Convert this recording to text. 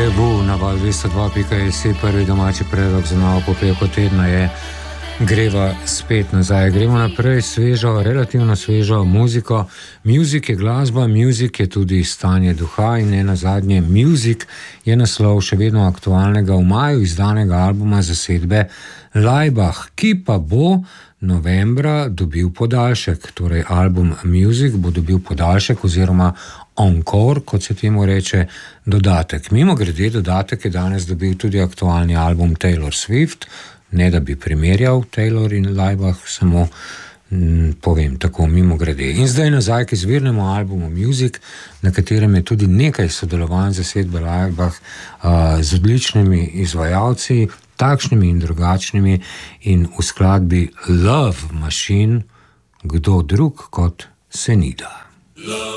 Debu na val 202.js, prvi domači predlog za novo popevko tedna je Greva spet nazaj. Gremo naprej, svežo, relativno svežo muziko. Music je glasba, music je tudi stanje duha in ne nazadnje music je naslov še vedno aktualnega v maju izdanega albuma zasedbe Laibach, ki pa bo novembra dobil podaljšek. Torej album Music bo dobil podaljšek oziroma encore, kot se temu reče, dodatek. Mimogrede, dodatek je danes dobil tudi aktualni album Taylor Swift, ne da bi primerjal Taylor in Laibach, samo povem tako mimogrede. In zdaj nazaj k izvirnemu albumu Music, na katerem je tudi nekaj sodelovanj zasedbe Laibach z odličnimi izvajalci, takšnimi in drugačnimi, in v skladbi Love Machine kdo drug kot Senida.